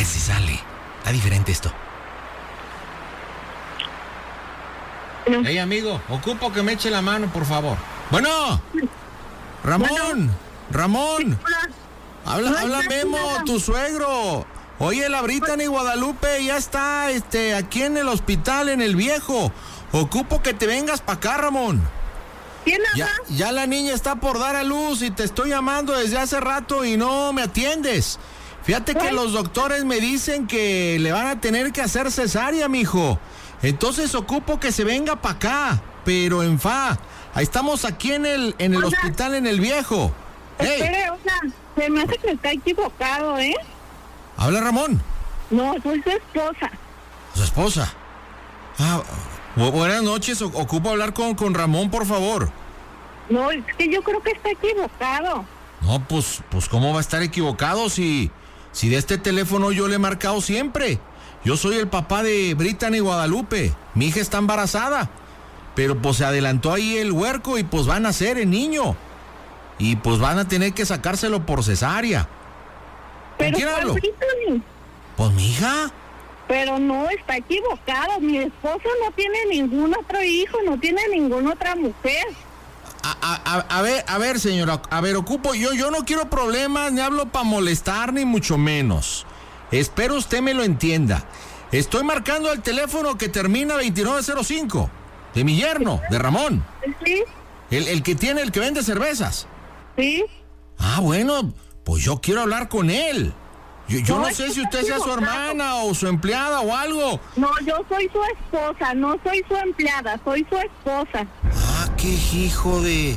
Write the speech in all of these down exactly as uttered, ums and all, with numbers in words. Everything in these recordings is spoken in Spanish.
ver si sale. Está diferente esto. No. Hey, amigo, ocupo que me eche la mano, por favor. Bueno, Ramón, Bueno. Ramón. Hola. Habla, No habla está Memo, nada. tu suegro. Oye, la Brittany Guadalupe ya está este, aquí en el hospital, en el Viejo. Ocupo que te vengas para acá, Ramón. ¿Quién Ya, habla? ya la niña está por dar a luz y te estoy llamando desde hace rato y no me atiendes. Fíjate que ¿Eh? los doctores me dicen que le van a tener que hacer cesárea, mijo. Entonces ocupo que se venga para acá, pero en fa. Ahí estamos aquí en el, en el Oiga. hospital, en el Viejo. Hey, Espere, o sea, se me hace que está equivocado, ¿eh? habla Ramón, No, soy su esposa. su esposa. Ah, bu- buenas noches, o- ocupo hablar con, con Ramón, por favor. No, es que yo creo que está equivocado. No, pues, pues ¿cómo va a estar equivocado si, si de este teléfono yo le he marcado siempre? Yo soy el papá de Brittany Guadalupe. Mi hija está embarazada. Pero pues se adelantó ahí el huerco y pues va a nacer el niño. Y pues van a tener que sacárselo por cesárea. ¿Con Pero quién ¿cuál hablo? Brittany? Pues mi hija. Pero no, está equivocado. Mi esposo no tiene ningún otro hijo, no tiene ninguna otra mujer. A, a- a- a ver, a ver, señora, a ver, ocupo, yo, yo no quiero problemas, ni hablo para molestar, ni mucho menos. Espero usted me lo entienda. Estoy marcando el teléfono que termina veintinueve cero cinco, de mi yerno, de Ramón, ¿Sí? el, el que tiene, el que vende cervezas. ¿Sí? Ah, bueno, pues yo quiero hablar con él. Yo, yo No, no es sé que si está usted sea su equivocado. hermana o su empleada o algo. No, yo soy su esposa, no soy su empleada, soy su esposa. Ah, qué hijo de...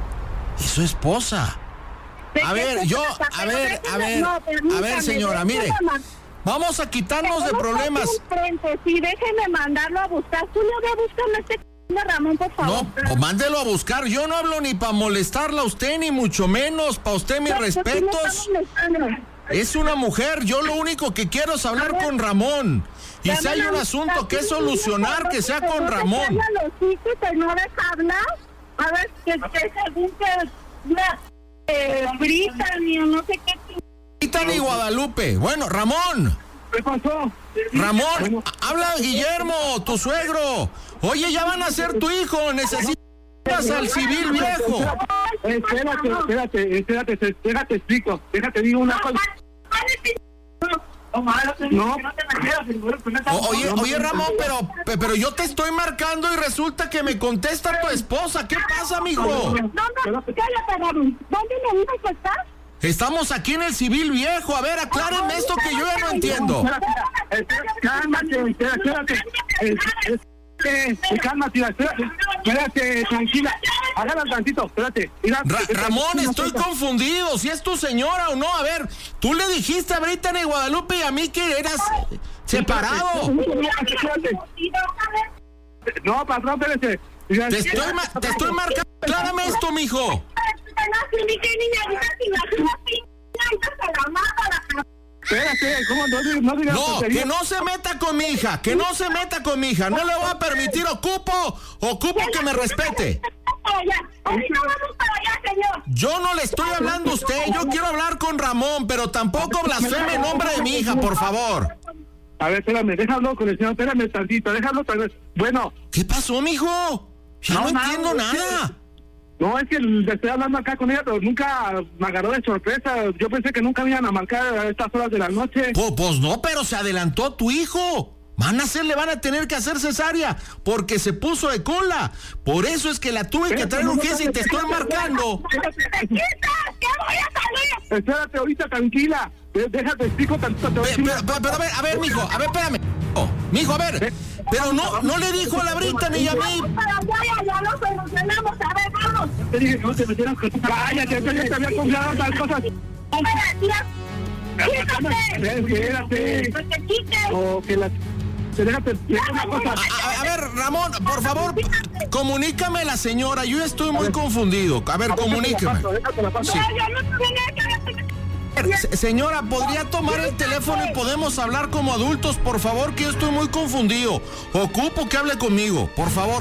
Es su esposa. ¿De A qué ver, se yo, trata? a Pero ver, déjeme- a ver, no, a permítame, ver, señora, déjeme mire. man- Vamos a quitarnos de Tenemos problemas. aquí enfrente, sí, déjeme mandarlo a buscar. Tú le ve a buscar a este c... de Ramón, por favor. No, pues mándelo a buscar. Yo no hablo ni para molestarla a usted, ni mucho menos. Para usted mis No, pues, sí me respetos. está molestando. Es una mujer. Yo lo único que quiero es hablar con Ramón. Y si hay un asunto que solucionar, que sea con Ramón. Los hijos que no deja hablar. A ver, que, que según que la eh, Brittany o no sé qué. Brittany Guadalupe. Bueno, Ramón. ¿Qué pasó? Ramón, a- habla Guillermo, tu suegro. Oye, ya van a ser tu hijo. Necesitas al civil viejo. Eh, Espérate, espérate, espérate, te- déjate explico, déjate digo una cosa. No, O- oye, oye, Ramón, pero, pe- pero yo te estoy marcando y resulta que me contesta tu esposa. ¿Qué pasa, mijo? ¿Dónde? Cállate, Ramón. ¿Dónde me dices que estás? Estamos aquí en el civil viejo. A ver, aclárenme esto que yo ya no entiendo. espérate, espérate, cálmate, espérate, espérate. Es- es- eh, Cálmate, espérate, espérate, tranquila. Agarra tantito, espérate. Mira, Ra- espérate, Ramón, una estoy cosa. confundido. Si es tu señora o no. A ver, tú le dijiste a Brittany Guadalupe y a mí que eras separado. Espérate. No, patrón, espérate. Mira, Te estoy, ma- te estoy marcando. Aclárame esto, mijo. Espérate, ¿cómo no, digas- no digas No, tonterías? que no se meta con mi hija, que no se meta con mi hija. No le voy a permitir, ocupo, ocupo que me respete. Ahorita vamos para allá, señor. Yo no le estoy hablando a usted, yo quiero hablar con Ramón, pero tampoco blasfeme en nombre de mi hija, por favor. A ver, espérame, déjalo con el señor, espérame tantito, déjalo tal vez. Bueno, ¿Qué pasó, mijo? Ya no, No, nada, entiendo es nada. no, es que le estoy hablando acá con ella, pero nunca me agarró de sorpresa. Yo pensé que nunca me iban a marcar a estas horas de la noche. Pues, pues no, pero se adelantó tu hijo. Van a hacer, le van a tener que hacer cesárea porque se puso de cola. Por eso es que la tuve que traer urgencia y te estoy marcando. ¿Qué voy a salir? Espérate, ahorita, tranquila. Eh, Déjate, explico tantito. te voy a Pe- decir Pero, una pero, pero, a ver, a ver, mijo, a ver, espérame. Oh, mijo, a ver. Pero no, no le dijo a la Brita ni a mí. Para allá, ya lo solucionamos. A ver, vamos. cosa. Te dije que no te metieras con tu... Cállate, yo ya te había confiado tal cosas. Quítate. Espérate. Pues te quites. O que la... Te déjate, te digo una cosa. A, a- a ver, Ramón, por favor, comunícame a la señora. Yo ya estoy muy confundido. A ver, comunícame. Déjate la paso. Sí. No, yo no tuve nada que ver. Se- Señora, ¿podría tomar el teléfono y podemos hablar como adultos, por favor? Que yo estoy muy confundido. Ocupo que hable conmigo, por favor.